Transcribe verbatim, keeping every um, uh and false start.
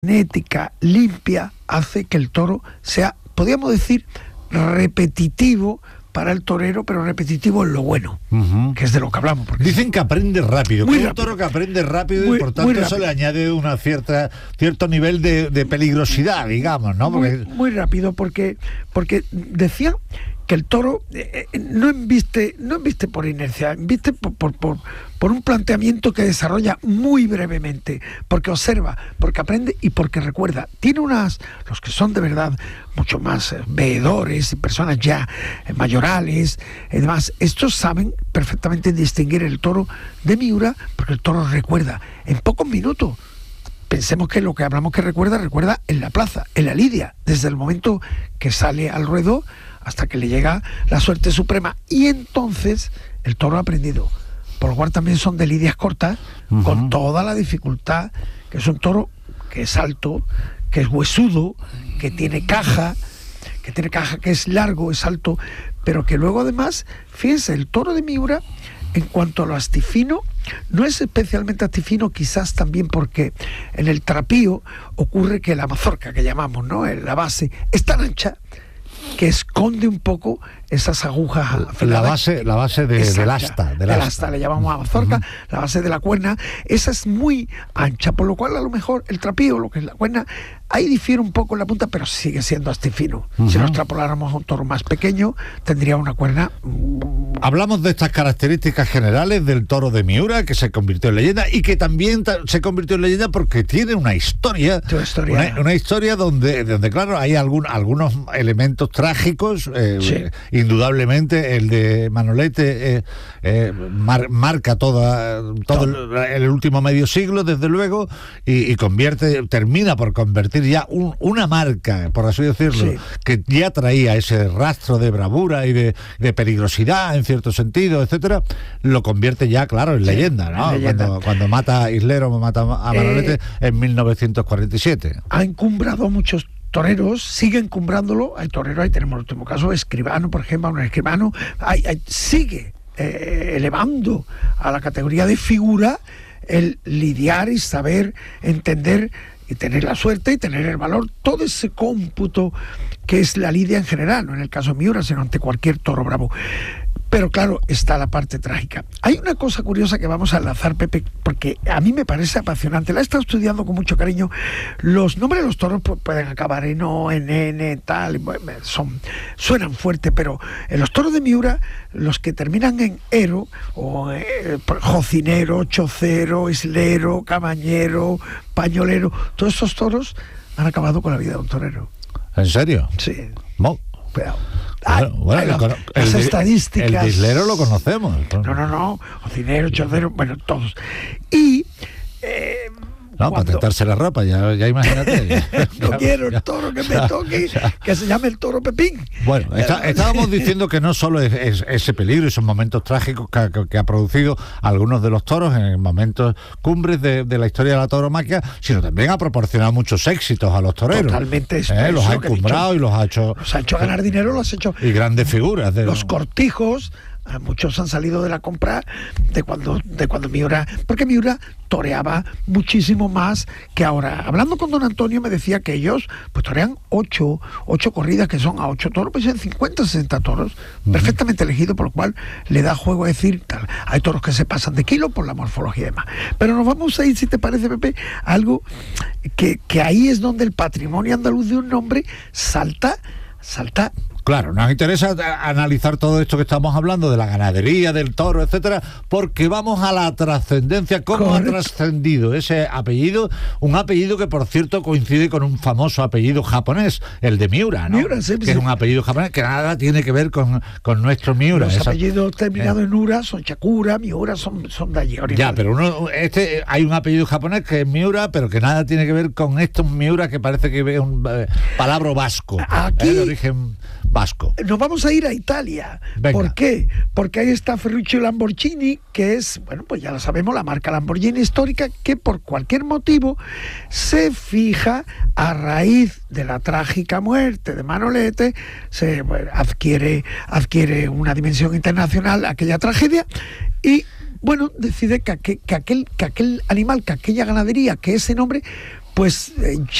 genética limpia hace que el toro sea, podríamos decir, repetitivo para el torero, pero repetitivo en lo bueno, uh-huh. que es de lo que hablamos. Dicen que aprende rápido, muy que es un rápido. toro que aprende rápido muy, y por tanto eso le añade una cierta cierto nivel de, de peligrosidad, digamos, ¿no? Porque... Muy, muy rápido, porque, porque decían que el toro eh, no embiste, no embiste por inercia, embiste por, por, por, por un planteamiento que desarrolla muy brevemente, porque observa, porque aprende y porque recuerda. Tiene unas, los que son de verdad mucho más eh, veedores y personas ya eh, mayorales, además, estos saben perfectamente distinguir el toro de Miura, porque el toro recuerda en pocos minutos. Pensemos que lo que hablamos que recuerda, recuerda en la plaza, en la lidia, desde el momento que sale al ruedo hasta que le llega la suerte suprema. Y entonces el toro ha aprendido. Por lo cual también son de lidias cortas, uh-huh. con toda la dificultad, que es un toro que es alto, que es huesudo, que tiene caja, que tiene caja, que es largo, es alto, pero que luego además, fíjense, el toro de Miura, en cuanto a lo astifino, no es especialmente astifino, quizás también porque en el trapío ocurre que la mazorca que llamamos, ¿no?, en la base, es tan ancha que esconde un poco esas agujas afiladas. La base, la base de, del asta. Del del asta. asta, le llamamos a mazorca, uh-huh. la base de la cuerna, esa es muy ancha, por lo cual a lo mejor el trapío, lo que es la cuerna, ahí difiere un poco en la punta, pero sigue siendo astifino. Uh-huh. Si lo extrapoláramos a un toro más pequeño, tendría una cuerna... Hablamos de estas características generales del toro de Miura, que se convirtió en leyenda, y que también ta- se convirtió en leyenda porque tiene una historia, historia. Una, una historia donde, donde, claro, hay algún, algunos elementos trágicos, eh, sí. indudablemente el de Manolete eh, eh, mar, marca toda, todo, todo. El, el último medio siglo, desde luego, y, y convierte, termina por convertir ya un, una marca, por así decirlo, sí. que ya traía ese rastro de bravura y de, de peligrosidad, en cierto sentido, etcétera, lo convierte ya, claro, en sí, leyenda, ¿no? En leyenda. Cuando, cuando mata a Islero, mata a Manolete eh, en mil novecientos cuarenta y siete. Ha encumbrado muchos toreros, sigue encumbrándolo. Hay toreros, ahí tenemos el último caso, Escribano, por ejemplo, un Escribano, hay, hay, sigue eh, elevando a la categoría de figura el lidiar y saber entender y tener la suerte y tener el valor, todo ese cómputo que es la lidia en general, no en el caso de Miura, sino ante cualquier toro bravo. Pero claro, está la parte trágica. Hay una cosa curiosa que vamos a enlazar, Pepe, porque a mí me parece apasionante. La he estado estudiando con mucho cariño. Los nombres de los toros pueden acabar en O, en N, tal, son, suenan fuerte, pero en los toros de Miura, los que terminan en ero, o eh, jocinero, chocero, islero, camañero, pañolero, todos esos toros han acabado con la vida de un torero. ¿En serio? Sí. No. Cuidado. Bueno, bueno, Ay, el, las, el, las estadísticas. El islero lo conocemos. No, no, no. Cocinero, chocero, bueno, todos. Y. Eh, no, cuando... para tentarse la ropa, ya, ya imagínate. No ya, quiero el toro que me toque, ya. Que se llame el toro Pepín. Bueno, está, estábamos diciendo que no solo es, es ese peligro, esos momentos trágicos que, que, que ha producido algunos de los toros en momentos cumbres de, de la historia de la tauromaquia, sino también ha proporcionado muchos éxitos a los toreros. Totalmente. ¿Eh? Los ha encumbrado y los ha hecho... Los ha hecho ganar dinero, los ha hecho... Y grandes figuras. De... Los cortijos... Muchos han salido de la compra de cuando de cuando Miura, porque Miura toreaba muchísimo más que ahora. Hablando con don Antonio me decía que ellos pues torean ocho, ocho corridas, que son a ocho toros, pues en cincuenta, sesenta toros, uh-huh. perfectamente elegido, por lo cual le da juego a decir, tal. Hay toros que se pasan de kilo por la morfología y demás. Pero nos vamos a ir, si te parece, Pepe, algo que, que ahí es donde el patrimonio andaluz de un nombre salta, salta. Claro, nos interesa analizar todo esto que estamos hablando de la ganadería, del toro, etcétera, porque vamos a la trascendencia, cómo Correcto. Ha trascendido ese apellido, un apellido que por cierto coincide con un famoso apellido japonés, el de Miura, ¿no? Miura, sí, que sí. es un apellido japonés que nada tiene que ver con, con nuestro Miura. Los Esa... apellidos terminados eh. en Ura son Chakura, Miura son, son de allí. Original. Ya, pero uno, este hay un apellido japonés que es Miura, pero que nada tiene que ver con estos Miura, que parece que es un eh, palabra vasco, Aquí... ¿eh? De origen vasco. Nos vamos a ir a Italia. Venga. ¿Por qué? Porque ahí está Ferruccio Lamborghini, que es, bueno, pues ya lo sabemos, la marca Lamborghini histórica, que por cualquier motivo se fija a raíz de la trágica muerte de Manolete, se bueno, adquiere, adquiere una dimensión internacional aquella tragedia y bueno, decide que aquel, que aquel, que aquel animal, que aquella ganadería, que ese nombre pues eh,